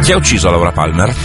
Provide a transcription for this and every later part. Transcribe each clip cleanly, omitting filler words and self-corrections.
Chi ha ucciso Laura Palmer?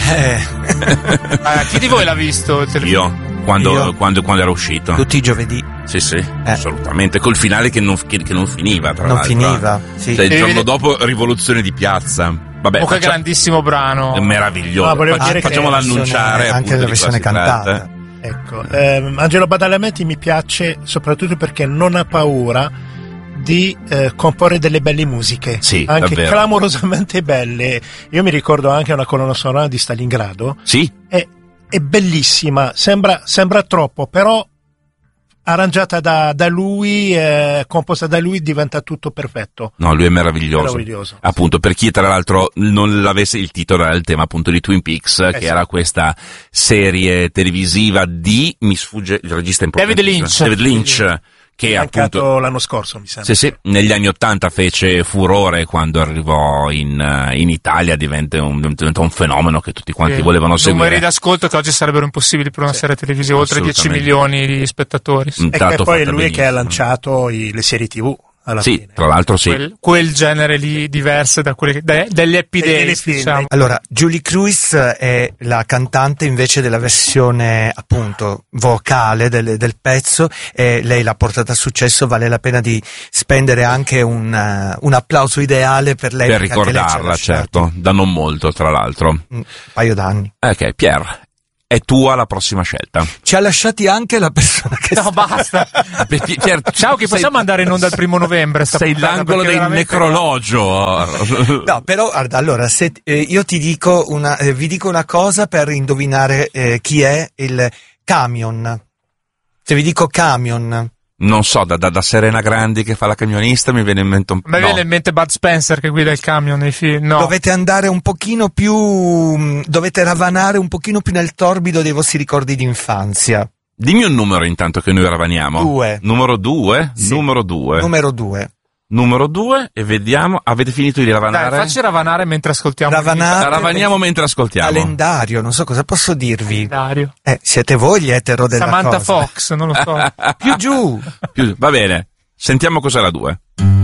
Chi di voi l'ha visto? Io. Quando era uscito. Tutti i giovedì. Sì, assolutamente. Col finale che non finiva, tra l'altro. Non finiva, sì. Cioè, il giorno dopo, Rivoluzione di piazza. Vabbè, che grandissimo brano. È meraviglioso. Facciamolo annunciare. Anche la versione cantata. Ecco, Angelo Badalamenti mi piace soprattutto perché non ha paura di comporre delle belle musiche, sì, anche davvero. Clamorosamente belle. Io mi ricordo anche una colonna sonora di Stalingrado. Sì. È bellissima, sembra troppo, però arrangiata da lui, composta da lui, diventa tutto perfetto. No, lui è meraviglioso. Appunto, per chi tra l'altro non l'avesse, il titolo era il tema appunto di Twin Peaks, che era questa serie televisiva mi sfugge il regista importante. David Lynch. Che appunto l'anno scorso, mi sembra. Sì, negli anni '80 fece furore quando arrivò in Italia, diventa un fenomeno che tutti quanti volevano seguire. Numeri d'ascolto che oggi sarebbero impossibili per una serie televisiva, oltre 10 milioni di spettatori. E che poi è lui che ha lanciato le serie TV. Alla fine. Tra l'altro sì. Quel genere lì diverse da quelle degli Happy Days, diciamo. Allora, Julie Cruz è la cantante invece della versione appunto vocale del pezzo, e lei l'ha portata a successo. Vale la pena di spendere anche un applauso ideale per lei. Per ricordarla, certo, da non molto tra l'altro. Un paio d'anni. Ok, Pier. È tua la prossima scelta. Ci ha lasciati anche la persona che basta. Ciao, che possiamo andare in onda il 1 novembre. Sei l'angolo del necrologio. No, però guarda, allora se io ti dico vi dico una cosa per indovinare chi è il Camion. Se vi dico Camion. Non so, da Serena Grandi che fa la camionista mi viene in mente viene in mente Bud Spencer che guida il camion nei film. No. Dovete andare un pochino più, dovete ravanare un pochino più nel torbido dei vostri ricordi di infanzia. Dimmi un numero intanto che noi ravaniamo. 2. Numero 2? Sì. Numero 2. Numero 2 e vediamo. Avete finito di ravanare? Dai, facci ravanare mentre ascoltiamo. Ravaniamo mentre ascoltiamo. Calendario, non so cosa posso dirvi. Calendario. Siete voi gli etero della Samantha cosa. Fox, non lo so. Più giù. Va bene, sentiamo cos'è la 2.